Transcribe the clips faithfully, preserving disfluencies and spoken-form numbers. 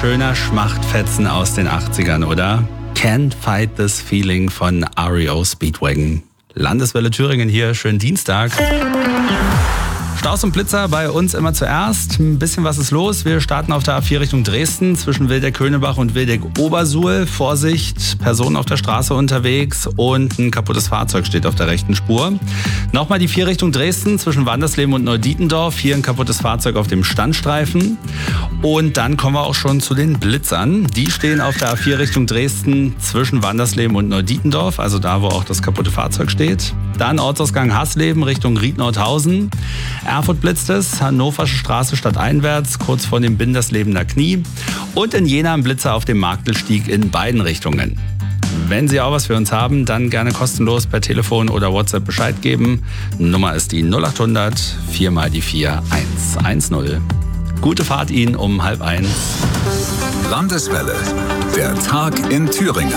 schöner Schmachtfetzen aus den achtzigern, oder? Can't Fight This Feeling von R E O Speedwagon. Landeswelle Thüringen hier, schönen Dienstag. Staus und Blitzer bei uns immer zuerst. Ein bisschen was ist los. Wir starten auf der A vier Richtung Dresden zwischen Wildeck-Könebach und Wildeck-Obersuhl. Vorsicht, Personen auf der Straße unterwegs und ein kaputtes Fahrzeug steht auf der rechten Spur. Nochmal die vier Richtung Dresden zwischen Wandersleben und Neudietendorf. Hier ein kaputtes Fahrzeug auf dem Standstreifen. Und dann kommen wir auch schon zu den Blitzern. Die stehen auf der A vier Richtung Dresden zwischen Wandersleben und Neudietendorf, also da, wo auch das kaputte Fahrzeug steht. Dann Ortsausgang Hasleben Richtung Ried-Nordhausen. Erfurt blitzt es, Hannoversche Straße stadteinwärts, kurz vor dem Binderslebener Knie. Und in Jena ein Blitzer auf dem Marktelstieg in beiden Richtungen. Wenn Sie auch was für uns haben, dann gerne kostenlos per Telefon oder WhatsApp Bescheid geben. Nummer ist die null acht hundert vier mal die vier eins eins null. Gute Fahrt Ihnen um halb eins. Landeswelle, der Tag in Thüringen.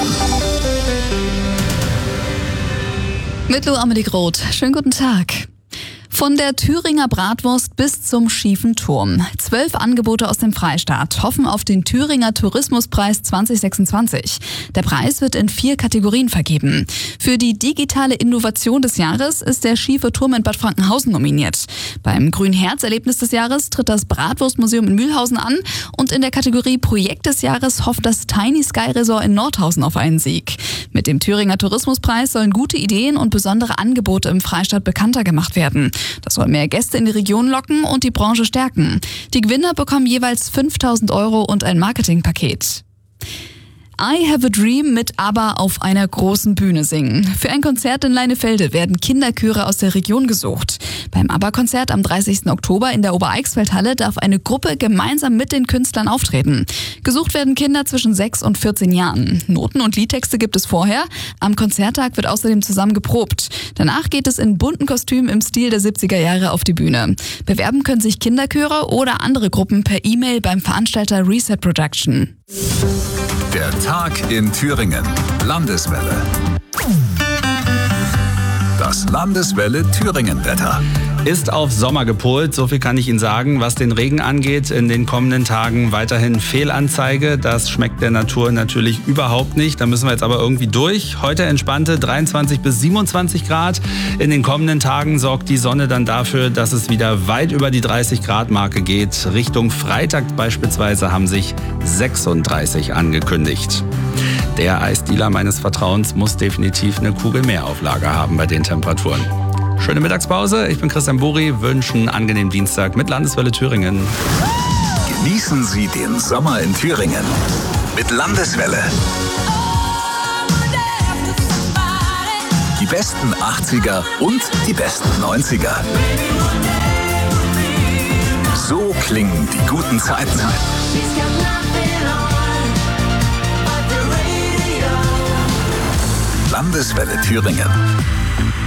Mit Lou Amelie Groth. Schönen guten Tag. Von der Thüringer Bratwurst bis zum schiefen Turm. Zwölf Angebote aus dem Freistaat hoffen auf den Thüringer Tourismuspreis zwanzig sechsundzwanzig. Der Preis wird in vier Kategorien vergeben. Für die digitale Innovation des Jahres ist der schiefe Turm in Bad Frankenhausen nominiert. Beim Grünherz-Erlebnis des Jahres tritt das Bratwurstmuseum in Mühlhausen an und in der Kategorie Projekt des Jahres hofft das Tiny Sky Resort in Nordhausen auf einen Sieg. Mit dem Thüringer Tourismuspreis sollen gute Ideen und besondere Angebote im Freistaat bekannter gemacht werden. Das soll mehr Gäste in die Region locken und die Branche stärken. Die Gewinner bekommen jeweils fünftausend Euro und ein Marketingpaket. I Have a Dream mit ABBA auf einer großen Bühne singen. Für ein Konzert in Leinefelde werden Kinderchöre aus der Region gesucht. Beim ABBA-Konzert am dreißigsten Oktober in der Obereichsfeldhalle darf eine Gruppe gemeinsam mit den Künstlern auftreten. Gesucht werden Kinder zwischen sechs und vierzehn Jahren. Noten und Liedtexte gibt es vorher. Am Konzerttag wird außerdem zusammen geprobt. Danach geht es in bunten Kostümen im Stil der siebziger Jahre auf die Bühne. Bewerben können sich Kinderchöre oder andere Gruppen per E-Mail beim Veranstalter Reset Production. Der Tag in Thüringen. Landeswelle. Das Landeswelle Thüringen-Wetter. Ist auf Sommer gepolt, so viel kann ich Ihnen sagen. Was den Regen angeht, in den kommenden Tagen weiterhin Fehlanzeige. Das schmeckt der Natur natürlich überhaupt nicht. Da müssen wir jetzt aber irgendwie durch. Heute entspannte dreiundzwanzig bis siebenundzwanzig Grad. In den kommenden Tagen sorgt die Sonne dann dafür, dass es wieder weit über die dreißig Grad Marke geht. Richtung Freitag beispielsweise haben sich sechsunddreißig angekündigt. Der Eisdealer meines Vertrauens muss definitiv eine Kugel mehr auf Lager haben bei den Temperaturen. Schöne Mittagspause. Ich bin Christian Buri. Wünsche einen angenehmen Dienstag mit Landeswelle Thüringen. Genießen Sie den Sommer in Thüringen mit Landeswelle. Die besten achtziger und die besten neunziger. So klingen die guten Zeiten. Landeswelle Thüringen.